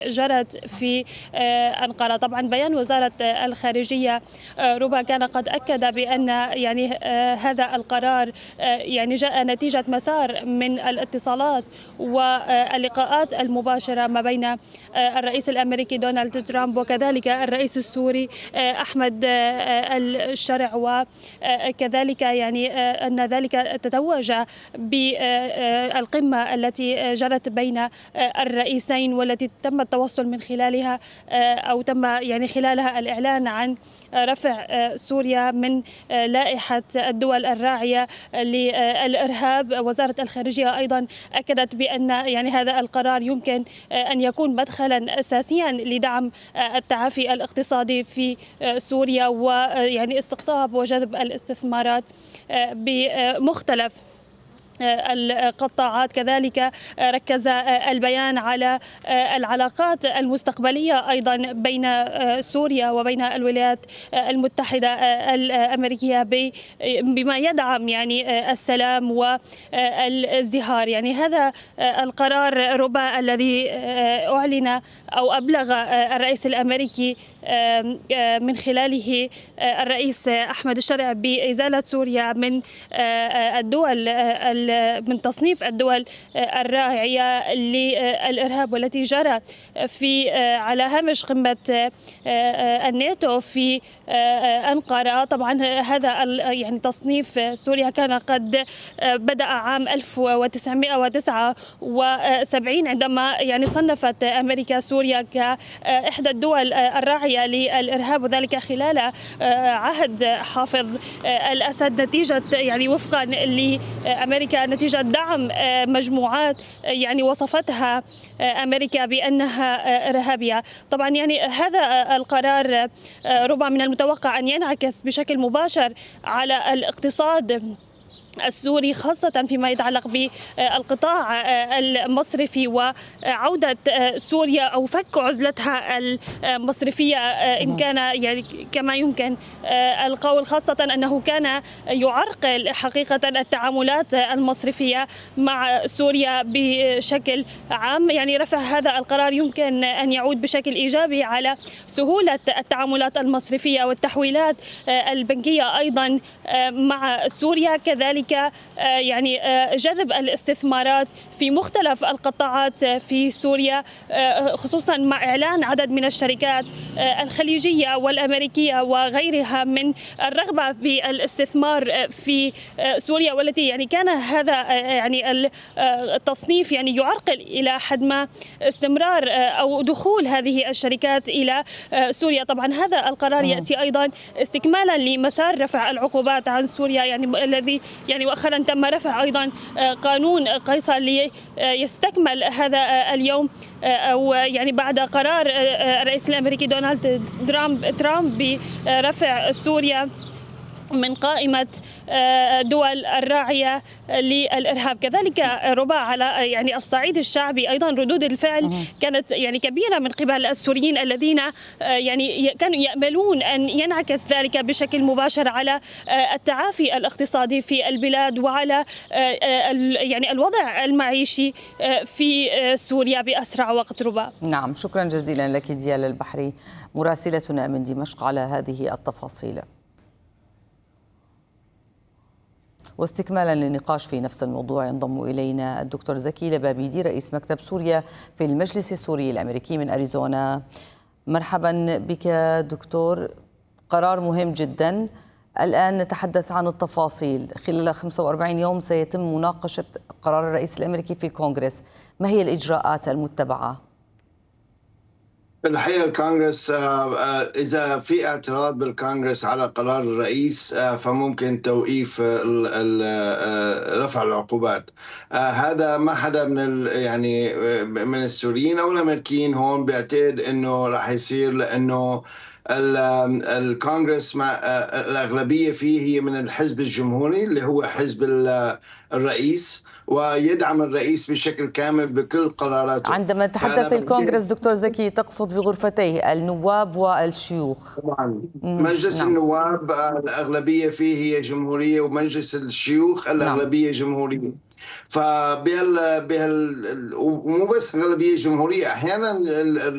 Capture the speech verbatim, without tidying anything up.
جرت في أنقرة. طبعا بيان وزارة الخارجية ربما كان قد أكد بأن يعني هذا القرار يعني جاء نتيجة مسار من الاتصالات واللقاءات المباشرة ما بين الرئيس الأمريكي دونالد ترامب وكذلك الرئيس السوري أحمد الشرع، وكذلك يعني أن ذلك تتوج بالقمة التي جرت بين الرئيسين والتي تم التوصل من خلالها أو تم يعني خلالها الإعلان عن رفع سوريا من لائحة الدول الراعية للإرهاب. وزارة الخارجية أيضا أكدت بأن يعني هذا القرار يمكن أن يكون مدخلا أساسيا لدعم التعافي الاقتصادي في سوريا ويعني استقطاب وجذب الاستثمارات بمختلف القطاعات. كذلك ركز البيان على العلاقات المستقبلية أيضا بين سوريا وبين الولايات المتحدة الأمريكية بما يدعم يعني السلام والازدهار. يعني هذا القرار ربما الذي أعلن أو أبلغ الرئيس الأمريكي من خلاله الرئيس أحمد الشرع بإزالة سوريا من الدول من تصنيف الدول الراعية للإرهاب والتي جرت في على هامش قمة الناتو في أنقرة. طبعا هذا يعني تصنيف سوريا كان قد بدأ عام ألف وتسعمئة وتسعة وسبعين عندما يعني صنفت أمريكا سوريا كإحدى الدول الراعية للإرهاب، وذلك خلال عهد حافظ الأسد نتيجة يعني وفقا لأمريكا نتيجة دعم مجموعات يعني وصفتها أمريكا بأنها إرهابية. طبعا يعني هذا القرار ربما من المتوقع أن ينعكس بشكل مباشر على الاقتصاد السوري، خاصة فيما يتعلق بالقطاع المصرفي وعودة سوريا أو فك عزلتها المصرفية إن كان يعني كما يمكن القول، خاصة أنه كان يعرقل حقيقة التعاملات المصرفية مع سوريا بشكل عام. يعني رفع هذا القرار يمكن أن يعود بشكل إيجابي على سهولة التعاملات المصرفية والتحويلات البنكية أيضا مع سوريا، كذلك يعني جذب الاستثمارات في مختلف القطاعات في سوريا، خصوصا مع إعلان عدد من الشركات الخليجية والأمريكية وغيرها من الرغبة بالاستثمار في سوريا، والتي يعني كان هذا يعني التصنيف يعني يعرقل إلى حد ما استمرار أو دخول هذه الشركات إلى سوريا. طبعا هذا القرار يأتي أيضا استكمالا لمسار رفع العقوبات عن سوريا، يعني الذي يعني مؤخرا تم رفع أيضا قانون قيصر ليستكمل هذا اليوم أو يعني بعد قرار الرئيس الأمريكي دونالد ترامب برفع سوريا من قائمة دول الراعية للإرهاب. كذلك ربما على يعني الصعيد الشعبي أيضا ردود الفعل كانت يعني كبيرة من قبل السوريين الذين يعني كانوا يأملون أن ينعكس ذلك بشكل مباشر على التعافي الاقتصادي في البلاد وعلى يعني الوضع المعيشي في سوريا بأسرع وقت. ربما نعم، شكرا جزيلا لك ديال البحري مراسلتنا من دمشق على هذه التفاصيل. واستكمالا للنقاش في نفس الموضوع ينضم إلينا الدكتور زكي لبابيدي رئيس مكتب سوريا في المجلس السوري الأمريكي من أريزونا. مرحبا بك دكتور. قرار مهم جدا، الآن نتحدث عن التفاصيل. خلال خمسة وأربعين يوم سيتم مناقشة قرار الرئيس الأمريكي في الكونغرس، ما هي الإجراءات المتبعة؟ الحقيقة الكونغرس إذا في اعتراض بالكونغرس على قرار الرئيس فممكن توقيف رفع العقوبات. هذا ما حدا من يعني من السوريين أو الأمريكيين هون بيعتقد إنه راح يصير، لأنه الكونغرس مع الأغلبية فيه هي من الحزب الجمهوري اللي هو حزب الرئيس، ويدعم الرئيس بشكل كامل بكل قراراته. عندما تحدث الكونغرس دكتور زكي تقصد بغرفتيه النواب والشيوخ؟ طبعا مجلس نعم. النواب الأغلبية فيه هي جمهورية، ومجلس الشيوخ الأغلبية نعم. جمهورية. فبهال بهال ومو بس أغلبية جمهورية، أحيانا